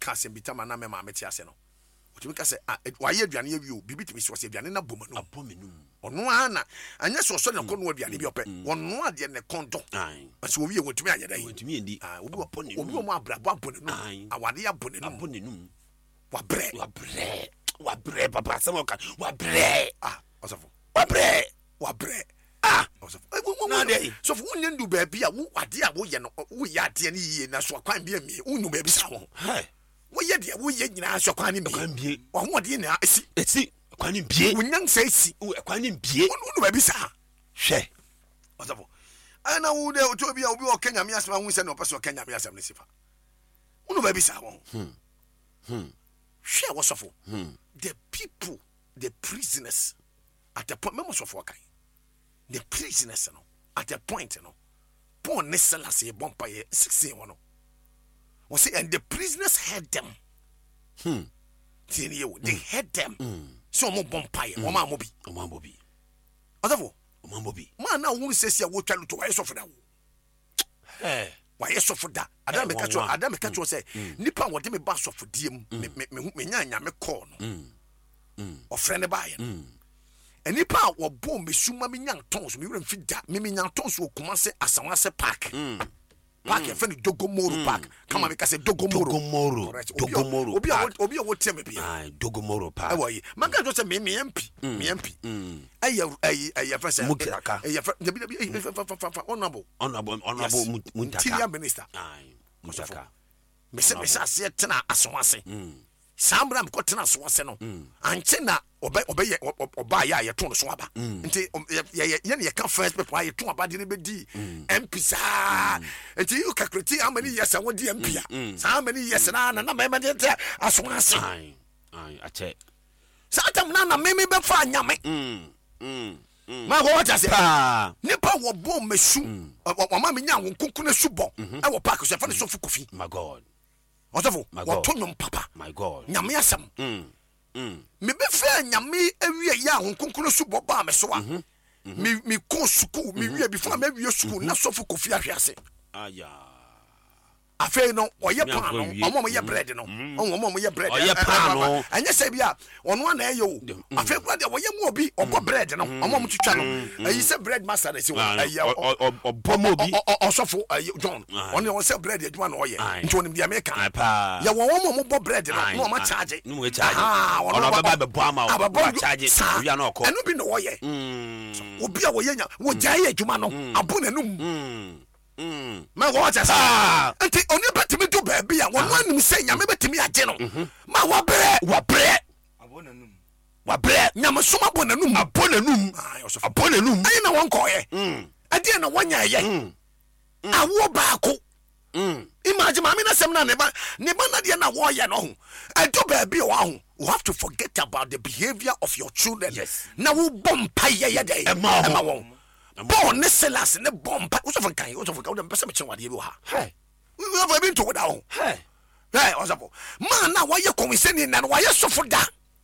ka asem bitama na me ma meti ase no otimi ka se wa ye aduane awie o bibi timi so se aduane na bomanu ono ana anya so so ne ko no aduane bi ope ono ade ne kondo so wie wotimi anya dai wotimi endi obi mo abrabo abonenu awade abonenu wa bre papa sama ka wa bre osofo wa bre osofo na dey so fu nyen du ba bia wo ade a wo ye no wo ya ade ne yie na so kwan bia mi wo nu ba bi sa ho wo ye de wo ye nyina so kwan ne bi wo ho de na esi kwan ne bie wo nyan sa esi kwan ne bie wo nu ba bi sa hwe osofo ana wo de to bia obi o Kenya mi asema hu se no person Kenya mi asema ne sifa wo nu ba bi sa ho share was of the people, the prisoners at the point members of Wakai. The prisoners at the point, Poor Nessala say Bompire 16 one. Was say and the prisoners had them. They had them. So more Bompire, Oma Mobi. Other man now who says you will tell you to why suffer now. Why so for that? Adam catch you say nipa what me bass of diem me nya me call or friend buy and nipa wo bom me suma me nyang tons me rem fit da me nyang tons wo kuma se asanwase park park e friend Dogomoro park come on because Dogomoro obi a what tell me bia Dogomoro park why man can just say me MP ay first Mutaka honorable Muntaka minister Mutaka me say tena asonwase sambra me ko tena asonwase no anche na oba ya ye ton so aba nti ye ne ka first people ye ton aba de be di MP sa nti you calculate how many years I want di MP how many years na me de asonwase ache satam na me be fa nyame ma go wacha se nipa wo bom mesu o ma me nya won kunkuna subon e wo park so fa ne so fu kofi my god osofo wo to nyom papa my god nyame asam me be fa nyame awie ya won kunkuna subon ba me so a me ko suku me wie before me wie suku na so fu kofi ahwe aya afei no oye pan no omo ye bread no omo ye bread oye pan no anya se bia ono na eyo afei kwa de oye mu obi obo bread no omo twitwa no ayi se bread master na se ayi obomo bi osofo John ono se bread adwuma na oye nti onim dia meka ya wo omo bo bread no ma charge no we charge ono baba be bo ama o charge wi na okọ eno bi no oye obi a wo ye nya wo jaye adwuma no abo na num ma go cha sa enti oni betimi do ba bia won anum se nyame betimi age no ma wa bre abonanum nyame soma bonanum ayi na won koye ade na wonya ye awo baako imagine mama na sem na ne ba na de na wo ye no ho ado ba bia wa ho you have to forget about the behavior of your children na wo bompa ye dey e ma won born Nesselas ne bomb Usofo kan dem pese me chenwade bi ha we have been to down Usofo man na why convincing na why sofo da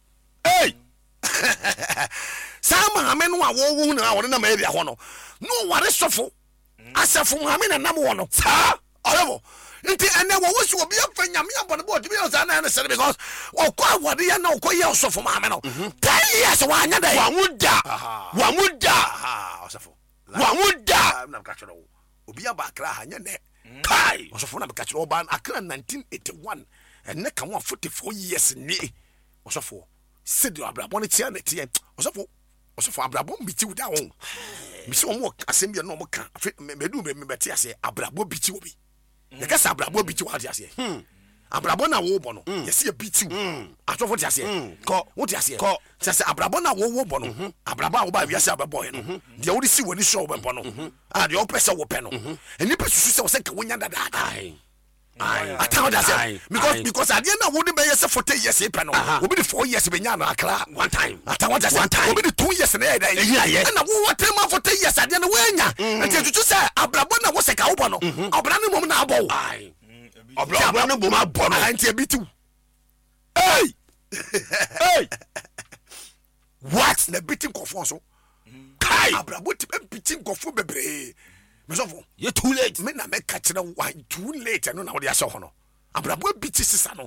sama amen wa wo na wo na ma area ho no ware sofo asafo amen na nam wo no sa Usofo nti ene wo wosu obi afa nyame abone bo obi o sa na na sere because okwa wade ya na okwa ye sofo amen no 10 years wa anya dai wa muda Usofo wamuda na mkachero obi aba akra ha nya ne kai osofo na mkachero oba akra 1981 enne ka 44 years ni osofo sedi abrabon ne tia na tie osofo abrabon biti wuda ho bisi omo asem bi na omo ka medu me beti ase abrabon biti obi ye ka sa abrabon biti wa tia ase abrabon na wo bo no yesi e biti asofo tia ase ko wo tia ase ko sese abrabon na wo bo no abrabon wo ba wiase ababon no de wo si woni show bo no de wo pese wo pe no eni pe susu se wo se ka wonya dada atawo da se because ade na wo de be yese 40 years pe no obi de 4 years be nya na akra one time atawo da se obi de 2 years na ye na wo tema 40 years ade na wanya enti tutu se abrabon na wo se ka wo bo no obra ne mom na abo obra ne mom abo no enti ebitu what na beating kofo so kai abrabo ti beating kofo bebre mesofo you too late me na me ka kire one too late no na wo de aso ho no abrabo beating sisa no